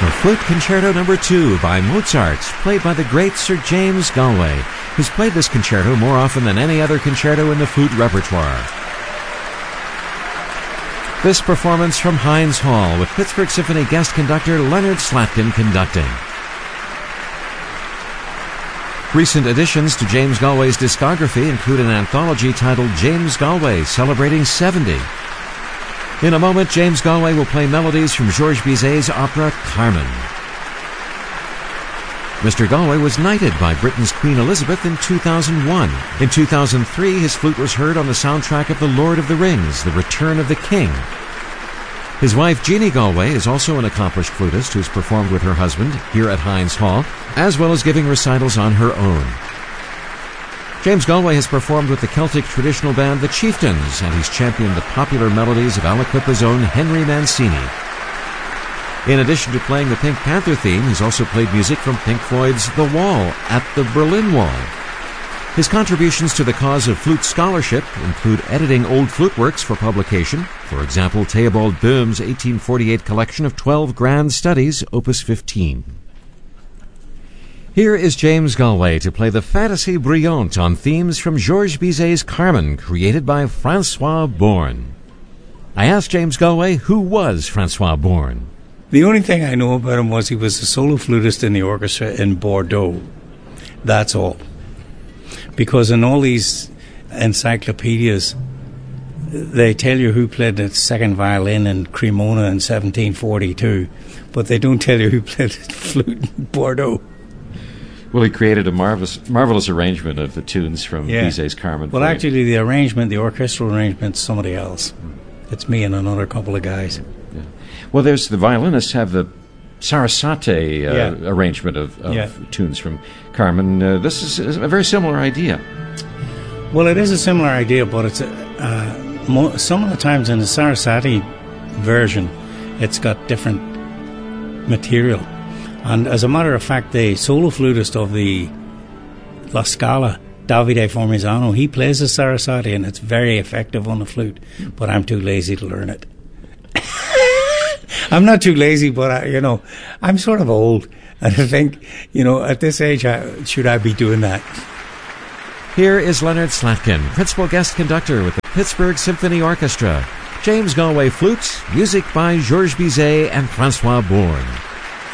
The Flute Concerto No. 2 by Mozart, played by the great Sir James Galway, who's played this concerto more often than any other concerto in the flute repertoire. This performance from Heinz Hall with Pittsburgh Symphony guest conductor Leonard Slatkin conducting. Recent additions to James Galway's discography include an anthology titled James Galway Celebrating 70. In a moment, James Galway will play melodies from Georges Bizet's opera Carmen. Mr. Galway was knighted by Britain's Queen Elizabeth in 2001. In 2003, his flute was heard on the soundtrack of The Lord of the Rings, The Return of the King. His wife, Jeannie Galway, is also an accomplished flutist who's performed with her husband here at Heinz Hall, as well as giving recitals on her own. James Galway has performed with the Celtic traditional band The Chieftains, and he's championed the popular melodies of Aliquippa's own Henry Mancini. In addition to playing the Pink Panther theme, he's also played music from Pink Floyd's The Wall at the Berlin Wall. His contributions to the cause of flute scholarship include editing old flute works for publication, for example, Theobald Böhm's 1848 collection of 12 grand studies, Opus 15. Here is James Galway to play the Fantasie Brillante on themes from Georges Bizet's Carmen, created by Francois Born. I asked James Galway, who was Francois Born? The only thing I know about him was he was a solo flutist in the orchestra in Bordeaux. That's all. Because in all these encyclopedias, they tell you who played the second violin in Cremona in 1742, but they don't tell you who played the flute in Bordeaux. Well, he created a marvelous arrangement of the tunes from Bizet's Carmen. Well, actually, the arrangement, the orchestral arrangement, is somebody else. It's me and another couple of guys. Yeah. Well, there's the violinists have the Sarasate arrangement of tunes from Carmen. This is a very similar idea. Well, it is a similar idea, but it's some of the times in the Sarasate version, it's got different material. And as a matter of fact, the solo flutist of the La Scala, Davide Formizano, he plays the Sarasate, and it's very effective on the flute, but I'm too lazy to learn it. I'm not too lazy, but I'm sort of old, and I think, at this age, should I be doing that? Here is Leonard Slatkin, principal guest conductor with the Pittsburgh Symphony Orchestra. James Galway flutes, music by Georges Bizet and Francois Born.